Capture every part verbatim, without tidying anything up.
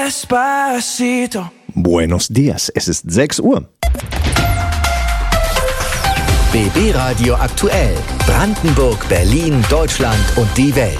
Despacito. Buenos dias, es ist sechs Uhr. B B Radio aktuell. Brandenburg, Berlin, Deutschland und die Welt.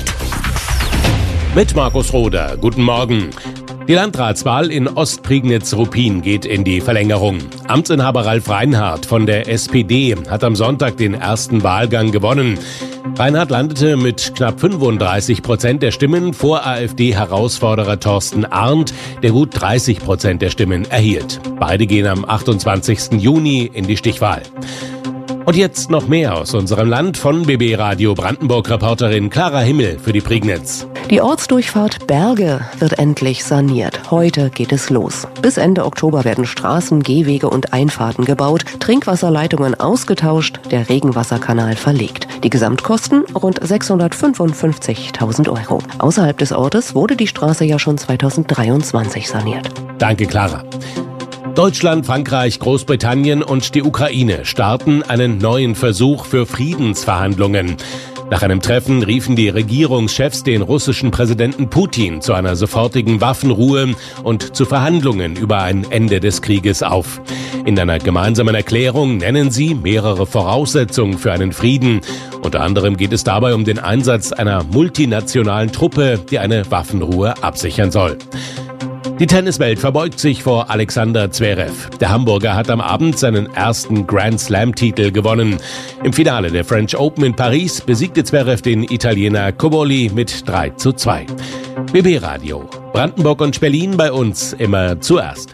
Mit Markus Roder. Guten Morgen. Die Landratswahl in Ostprignitz-Ruppin geht in die Verlängerung. Amtsinhaber Ralf Reinhardt von der S P D hat am Sonntag den ersten Wahlgang gewonnen. Reinhardt landete mit knapp fünfunddreißig Prozent der Stimmen vor AfD-Herausforderer Thorsten Arndt, der gut dreißig Prozent der Stimmen erhielt. Beide gehen am achtundzwanzigsten Juni in die Stichwahl. Und jetzt noch mehr aus unserem Land von B B Radio Brandenburg-Reporterin Clara Himmel für die Prignitz. Die Ortsdurchfahrt Berge wird endlich saniert. Heute geht es los. Bis Ende Oktober werden Straßen, Gehwege und Einfahrten gebaut, Trinkwasserleitungen ausgetauscht, der Regenwasserkanal verlegt. Die Gesamtkosten rund sechshundertfünfundfünfzigtausend Euro. Außerhalb des Ortes wurde die Straße ja schon zweitausenddreiundzwanzig saniert. Danke, Clara. Deutschland, Frankreich, Großbritannien und die Ukraine starten einen neuen Versuch für Friedensverhandlungen. Nach einem Treffen riefen die Regierungschefs den russischen Präsidenten Putin zu einer sofortigen Waffenruhe und zu Verhandlungen über ein Ende des Krieges auf. In einer gemeinsamen Erklärung nennen sie mehrere Voraussetzungen für einen Frieden. Unter anderem geht es dabei um den Einsatz einer multinationalen Truppe, die eine Waffenruhe absichern soll. Die Tenniswelt verbeugt sich vor Alexander Zverev. Der Hamburger hat am Abend seinen ersten Grand-Slam-Titel gewonnen. Im Finale der French Open in Paris besiegte Zverev den Italiener Cobolli mit drei zu zwei. B B Radio. Brandenburg und Berlin bei uns immer zuerst.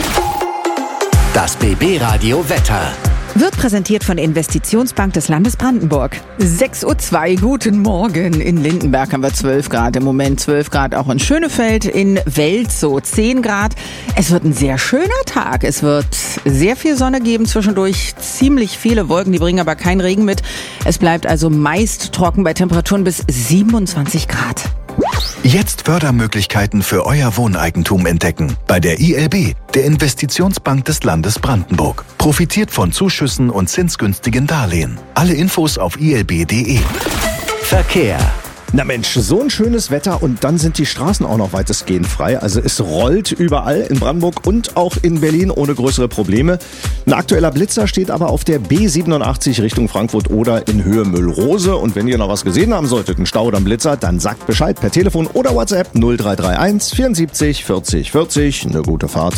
Das B B Radio Wetter. Wird präsentiert von der Investitionsbank des Landes Brandenburg. sechs Uhr zwei, guten Morgen. In Lindenberg haben wir zwölf Grad im Moment, zwölf Grad auch in Schönefeld, in Welzow zehn Grad. Es wird ein sehr schöner Tag. Es wird sehr viel Sonne geben, zwischendurch ziemlich viele Wolken, die bringen aber keinen Regen mit. Es bleibt also meist trocken bei Temperaturen bis siebenundzwanzig Grad. Jetzt Fördermöglichkeiten für euer Wohneigentum entdecken. Bei der I L B, der Investitionsbank des Landes Brandenburg. Profitiert von Zuschüssen und zinsgünstigen Darlehen. Alle Infos auf i l b punkt d e. Verkehr. Na Mensch, so ein schönes Wetter und dann sind die Straßen auch noch weitestgehend frei. Also es rollt überall in Brandenburg und auch in Berlin ohne größere Probleme. Ein aktueller Blitzer steht aber auf der B siebenundachtzig Richtung Frankfurt oder in Höhe Müllrose. Und wenn ihr noch was gesehen haben solltet, einen Stau oder einen Blitzer, dann sagt Bescheid per Telefon oder WhatsApp null drei drei eins vierundsiebzig vierzig vierzig. Eine gute Fahrt.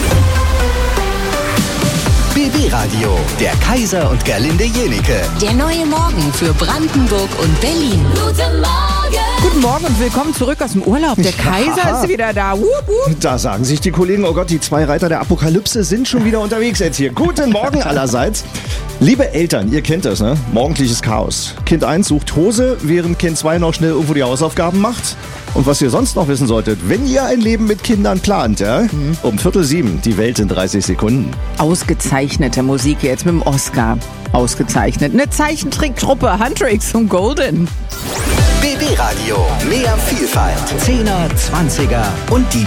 B B Radio, der Kaiser und Gerlinde Jenike. Der neue Morgen für Brandenburg und Berlin. Guten Morgen! Guten Morgen und willkommen zurück aus dem Urlaub. Der Kaiser Ja. ist wieder da. Wupp, wupp. Da sagen sich die Kollegen, oh Gott, die zwei Reiter der Apokalypse sind schon wieder unterwegs jetzt hier. Guten Morgen allerseits. Liebe Eltern, ihr kennt das, ne? Morgendliches Chaos. Kind eins sucht Hose, während Kind zwei noch schnell irgendwo die Hausaufgaben macht. Und was ihr sonst noch wissen solltet, wenn ihr ein Leben mit Kindern plant, ja? Mhm. Um Viertel sieben, die Welt in dreißig Sekunden. Ausgezeichnete Musik jetzt mit dem Oscar. Ausgezeichnet. Eine Zeichentricktruppe, Huntrix und Golden. B B Radio, mehr Vielfalt. Zehner, Zwanziger und die